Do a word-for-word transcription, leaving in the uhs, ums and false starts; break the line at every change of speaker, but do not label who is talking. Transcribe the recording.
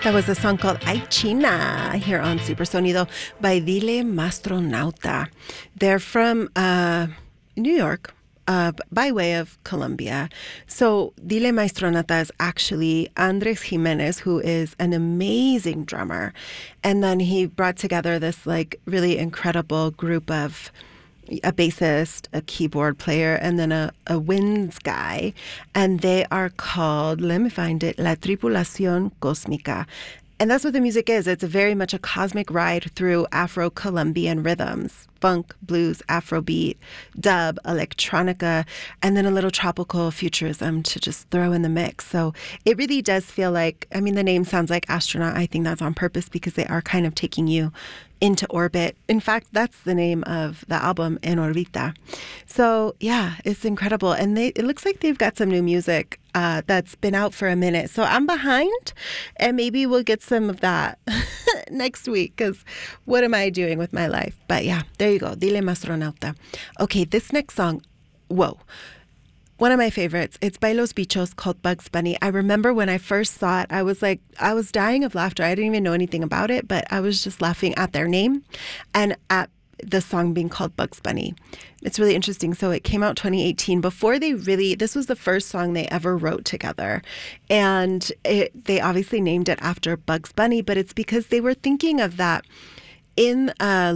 That was a song called Ay China here on Supersonido by Dile Mastronauta. They're from uh, New York, uh, by way of Colombia. So Dile Mastronauta is actually Andres Jimenez, who is an amazing drummer. And then he brought together this like really incredible group of a bassist, a keyboard player, and then a, a winds guy. And they are called, let me find it, La Tripulación Cósmica. And that's what the music is. It's very much a cosmic ride through Afro-Colombian rhythms, funk, blues, Afrobeat, dub, electronica, and then a little tropical futurism to just throw in the mix. So it really does feel like, I mean, the name sounds like astronaut. I think that's on purpose because they are kind of taking you into orbit. In fact, that's the name of the album, En Orbita. So yeah, it's incredible. And they it looks like they've got some new music uh, that's been out for a minute. So I'm behind, and maybe we'll get some of that next week, because what am I doing with my life? But yeah, there you go. Dile Mastronauta. Okay, this next song, whoa. One of my favorites. It's by Los Bichos, called Bugs Bunny. I remember when I first saw it, I was like, I was dying of laughter. I didn't even know anything about it, but I was just laughing at their name and at the song being called Bugs Bunny. It's really interesting. So it came out twenty eighteen. Before they really, this was the first song they ever wrote together. And it, they obviously named it after Bugs Bunny, but it's because they were thinking of that in uh,